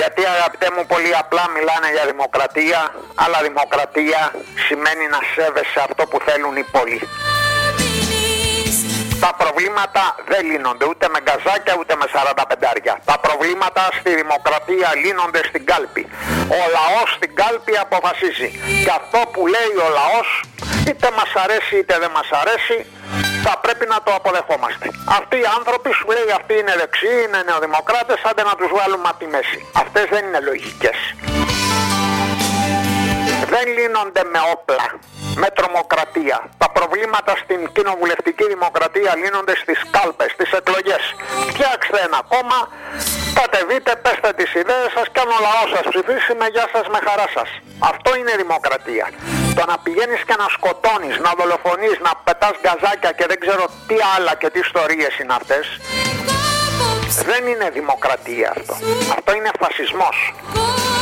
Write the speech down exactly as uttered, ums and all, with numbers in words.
Γιατί αγαπητέ μου πολύ απλά μιλάνε για δημοκρατία, αλλά δημοκρατία σημαίνει να σέβεσαι αυτό που θέλουν οι πολλοί. Τα προβλήματα δεν λύνονται ούτε με γκαζάκια ούτε με σαράντα πεντάρια. Τα προβλήματα στη δημοκρατία λύνονται στην κάλπη. Ο λαός στην κάλπη αποφασίζει. Και αυτό που λέει ο λαός, είτε μας αρέσει είτε δεν μας αρέσει, θα πρέπει να το αποδεχόμαστε. Αυτοί οι άνθρωποι σου λέει αυτοί είναι δεξιοί, είναι νεοδημοκράτες, άντε να τους βάλουμε από τη μέση. Αυτές δεν είναι λογικές. Δεν λύνονται με όπλα, με τρομοκρατία. Τα προβλήματα στην κοινοβουλευτική δημοκρατία λύνονται στις κάλπες, στις εκλογές. Φτιάξτε ένα κόμμα, κατεβείτε, πέστε τις ιδέες σας και αν ο λαός σας ψηφίσει, με γεια σας, με χαρά σας. Αυτό είναι δημοκρατία. Το να πηγαίνεις και να σκοτώνεις, να δολοφονείς, να πετάς γκαζάκια και δεν ξέρω τι άλλα και τι ιστορίες είναι αυτές, δεν είναι δημοκρατία αυτό. Αυτό είναι φασισμός.